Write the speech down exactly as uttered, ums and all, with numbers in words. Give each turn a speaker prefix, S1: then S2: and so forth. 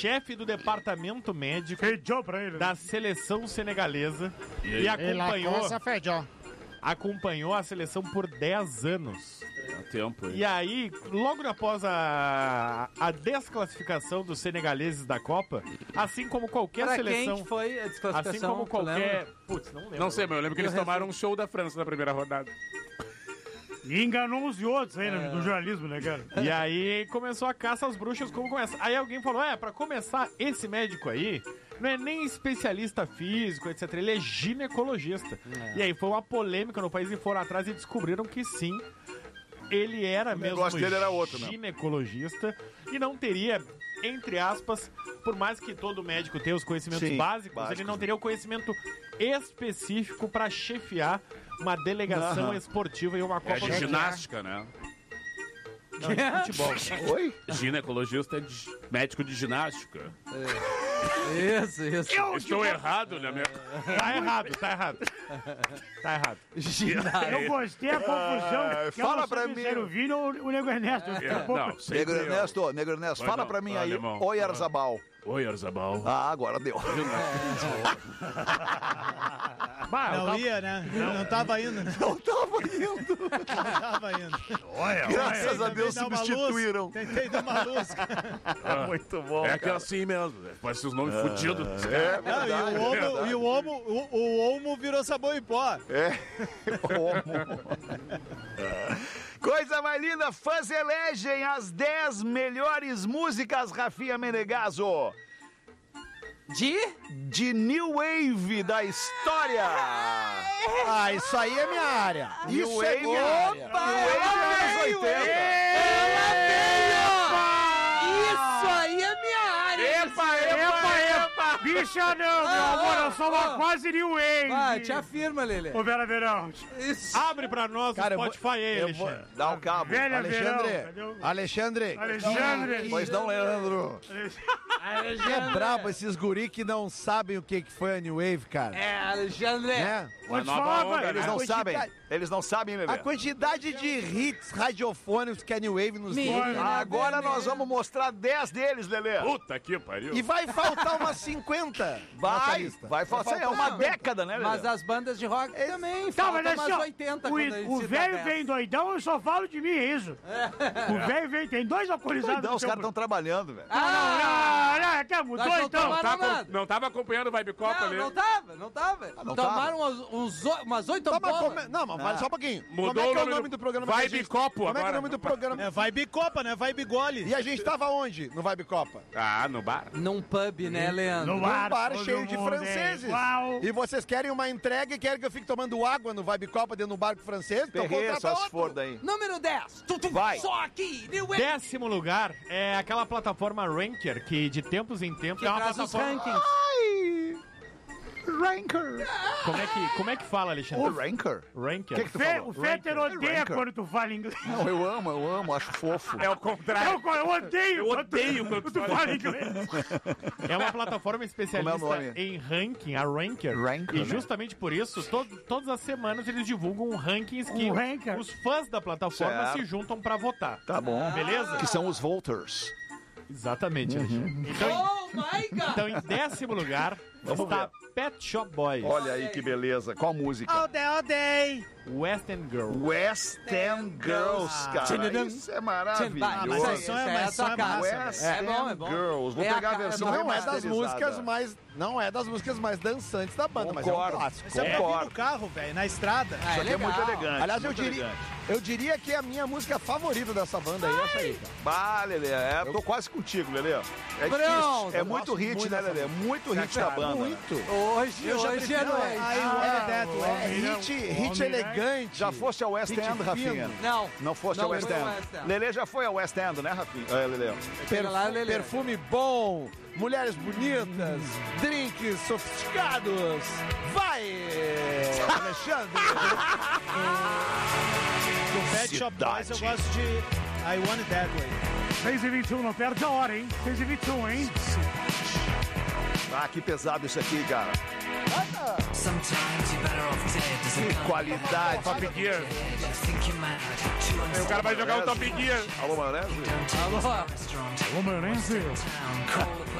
S1: chefe do departamento médico
S2: Fediou pra ele.
S1: da seleção senegalesa e acompanhou, acompanhou a seleção por dez anos.
S3: Há tempo, hein?
S1: E aí, logo após a, a desclassificação dos senegaleses da Copa, assim como qualquer
S4: Pra
S1: seleção...
S4: quem que foi a desclassificação?
S1: Assim como
S4: tu
S1: qualquer...
S4: lembra?
S1: Putz, não lembro.
S3: Não sei, mas eu lembro que eles
S4: Eu
S3: tomaram um show da França na primeira rodada.
S2: E enganou uns e outros aí, né, do jornalismo, né, cara?
S1: E aí começou a caça às bruxas, como começa. Aí alguém falou, é, pra começar, esse médico aí não é nem especialista físico, etcétera. Ele é ginecologista. É. E aí foi uma polêmica no país e foram atrás e descobriram que sim, ele era
S5: O
S1: mesmo
S5: negócio dele era outro, né?
S1: ginecologista e não teria, entre aspas, por mais que todo médico tenha os conhecimentos
S5: Sim,
S1: básicos,
S5: básicos.
S1: ele não teria o conhecimento específico pra chefiar uma delegação
S5: Aham.
S1: esportiva e uma
S3: É
S1: Copa
S3: de
S1: do Mundo.
S3: ginástica, né?
S1: Não, de futebol.
S5: Oi?
S3: Ginecologista é de médico de ginástica.
S4: Isso, isso.
S2: Eu,
S3: Estou errado, né? Minha...
S1: Tá errado, tá errado. Tá errado.
S2: eu gostei a confusão.
S5: Ah,
S2: que eu
S5: fala
S2: não sei
S5: pra
S2: se
S5: mim.
S2: Zero Vino ou o Nego Ernesto.
S3: É, não, sempre
S5: Negro
S3: eu.
S5: Ernesto, Negro Ernesto,
S3: Vai
S5: fala
S3: não,
S5: pra mim
S3: vai,
S5: aí.
S3: alemão.
S5: Oi, Arzabal.
S3: Oi, Arzabal.
S5: Ah, agora deu.
S1: Bah, eu
S6: Não
S1: tava-
S6: ia, né? Não, não tava indo. Não
S5: Não tava indo.
S6: tava indo.
S2: Olha,
S5: Graças a Deus
S6: Tentei dar uma
S5: substituíram.
S6: luz, Tentei dar uma luz.
S5: Muito bom,
S3: É que é
S5: cara.
S3: assim mesmo. né? Parece os nomes fudidos.
S5: É
S6: Não,
S5: verdade.
S6: e o Omo, e o Omo, o, o Omo virou sabão em pó.
S5: É. Homo. Coisa mais linda, fãs elegem as dez melhores músicas, Rafinha Menegaso,
S4: De?
S5: de New Wave da história.
S7: Ah, isso aí é minha área.
S5: New
S7: Isso
S5: Wave,
S7: é minha área.
S5: New Wave anos oitenta.
S4: Ela veio! Isso aí é minha área!
S3: Epa,
S2: Epa, epa! Bicha não, meu
S4: Ah,
S2: amor,
S4: ah,
S2: eu sou uma
S4: ah.
S2: quase New Wave.
S4: Vai, te afirma, Lelê.
S2: Ô, Vera Verão.
S4: Isso.
S1: Abre pra nós
S7: Cara, eu
S1: o
S7: vou-
S1: Spotify aí,
S7: eu vou-
S1: Alexandre.
S5: Dá o cabo.
S2: Velha Verão.
S7: Alexandre,
S2: Cadê o-
S7: Alexandre,
S2: Alexandre.
S5: Pois não, Leandro.
S7: é brabo esses guri que não sabem o que que foi a New Wave, cara.
S4: É, Alexandre.
S7: Né?
S2: Vou te
S3: nova
S2: falar,
S3: onda,
S2: velho.
S5: Eles não
S7: A
S5: sabem.
S7: quantidade-
S5: Eles não sabem, Lelê.
S7: A quantidade de hits radiofônicos que a New Wave nos
S4: Me-
S7: deu.
S5: Agora nós vamos mostrar dez deles, Lelê.
S3: Puta que pariu.
S7: E vai faltar umas cinquenta nessa
S5: Vai,
S7: lista.
S5: vai fazer. É uma década, né, Lelê?
S4: Mas as bandas de rock também
S2: Tá, mas
S4: faltam
S2: assim,
S4: umas
S2: ó,
S4: oitenta
S2: o,
S4: quando a gente
S2: o
S4: cita
S2: velho
S4: dez.
S2: vem doidão, eu só falo de mim, é isso. O velho vem, tem dois alcoolizados.
S5: Não,
S2: no
S5: os
S2: seu
S5: caras estão
S2: grupo.
S5: trabalhando, velho.
S2: Não, não, não, quer mudou
S4: Nós não
S2: então?
S4: tomamos
S3: Tá
S4: nada.
S3: com- não tava acompanhando o Vibe Copa
S4: Não,
S3: ali.
S4: não tava, não tava.
S5: não
S4: Tomaram uns, uns o- umas oito
S7: Tá, mas
S4: bolas.
S7: como- não, mas
S5: Ah.
S7: vale só um pouquinho.
S3: Mudou
S7: como é que é
S3: o
S7: o
S3: nome
S7: nome
S3: do-
S7: do programa?
S3: Vibe
S7: que a gente-
S3: Copo
S7: Como é que é
S3: agora.
S7: o nome do programa?
S6: É Vibe Copa, né? Vibe Gole.
S7: E a gente tava onde no Vibe Copa?
S3: Ah, no bar.
S4: Num pub, né, Leandro?
S2: No
S7: Num
S2: bar,
S7: bar
S2: todo
S7: cheio de
S2: mundo é
S7: franceses.
S2: igual.
S7: E vocês querem uma entrega e querem que eu fique tomando água no Vibe Copa dentro do barco francês? Então
S5: Perrê,
S7: contrata
S5: só se
S7: outro.
S5: for daí.
S4: Número dez. Tu, tu,
S5: Vai.
S4: Só aqui. New Wave.
S1: Décimo lugar é aquela plataforma Ranker, que de tempos em tempos
S4: Que
S1: é uma
S4: traz os
S1: plataforma...
S4: rankings.
S5: Ranker.
S1: Como é que, como é que fala, Alexandre?
S5: O Ranker?
S1: Ranker.
S5: O que que tu
S2: Fe-
S5: falou?
S2: o Fetter
S5: Ranker.
S2: odeia
S5: Ranker.
S2: quando tu fala inglês.
S5: Não, eu amo, eu amo, acho fofo.
S3: É o contrário.
S2: Eu, eu odeio.
S3: Eu
S2: quando tu-
S3: odeio quando
S2: quando
S3: tu
S2: tu
S3: fala
S2: fala inglês.
S1: É uma plataforma
S5: Como é
S1: especialista
S5: o nome?
S1: em ranking, a Ranker.
S5: Ranker,
S1: e
S5: né?
S1: justamente por isso, to- todas as semanas eles divulgam rankings que
S2: Um ranker.
S1: os fãs da plataforma
S5: Certo.
S1: se juntam pra votar.
S5: Tá bom.
S1: Beleza?
S5: Que são os Voters.
S1: Exatamente, Alexandre. Então, em-
S4: Oh my God.
S1: então, em décimo lugar
S5: Vamos
S1: está Pet Shop Boys,
S5: Olha aí que beleza. Qual música?
S6: All day, all day.
S1: West End Girl.
S5: West End Girls, cara.
S4: Tchanadam.
S5: Isso é
S4: Ah,
S5: maravilhoso.
S4: mas
S6: Esse som é-
S4: essa
S6: mas
S4: a sua
S6: som é
S4: casa.
S6: massa,
S5: West
S4: É bom, é
S5: End
S4: bom.
S5: Girls. Vou
S4: É a
S5: pegar a,
S4: cara-
S5: versão
S4: não
S7: Não é das
S5: remasterizada.
S7: músicas mais, não é das músicas mais dançantes da banda, mas é um
S5: Concordo.
S7: clássico.
S6: Isso é pra vir no
S5: Concordo.
S6: carro, velho, na estrada.
S4: Ah,
S5: Isso aqui é
S4: legal.
S5: muito elegante.
S7: Aliás, eu
S5: muito
S7: diria,
S5: elegante.
S7: eu diria que é a minha música favorita dessa banda aí, essa aí, cara.
S5: Bah, Lelê, é, tô quase contigo, Lelê. É
S4: Pronto.
S5: difícil. É
S7: Eu
S5: muito
S7: gosto
S5: hit,
S7: muito
S5: né,
S7: dessa
S5: Lelê? Muito hit da banda.
S7: Muito.
S4: Hoje,
S6: Eu já
S4: hoje é
S6: prefiro
S4: noite.
S6: I Want That
S7: É
S6: Way.
S7: hit, hit elegante.
S5: Já foste ao West
S7: Hit
S5: End,
S7: fino.
S5: Rafinha?
S4: Não.
S5: Não foste
S4: Não
S5: ao West
S4: fui ao
S5: End.
S4: West End.
S5: Lelê já foi ao West End, né, Rafinha? É, Lelê.
S4: Chega lá,
S7: Perfu-
S4: Lelê.
S7: perfume bom, mulheres bonitas, drinks sofisticados. Vai, Alexandre!
S6: Do Pet Shop Boys eu gosto de I Want It That Way.
S2: seis e vinte e um, não perde a hora, hein? seis e vinte e um, hein?
S5: Ah, que pesado isso aqui, cara. Que qualidade.
S3: Top Gear. Aí o cara vai jogar o Top Gear.
S5: Alô, maionese?
S4: Alô?
S2: Ô, maionese.